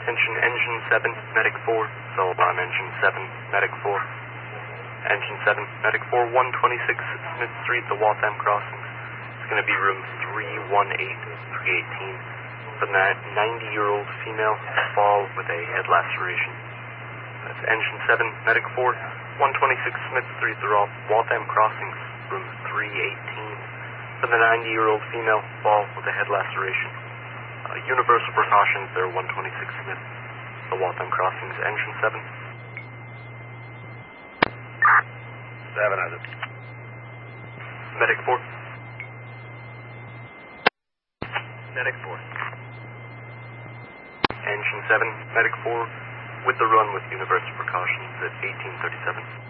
Attention Engine 7, Medic 4, Sullivan Engine 7, Medic 4. Engine 7, Medic 4, 126 Smith Street, the Waltham Crossings. It's going to be room 318, 318. For the 90-year-old female, fall with a head laceration. That's Engine 7, Medic 4, 126 Smith Street, the Waltham Crossings, room 318. For the 90-year-old female, fall with a head laceration. Universal precautions there, 126 Smith, the Waltham Crossings, Engine 7. 7 has it. Medic 4. Medic 4. Engine 7, Medic 4, with the run with universal precautions at 1837.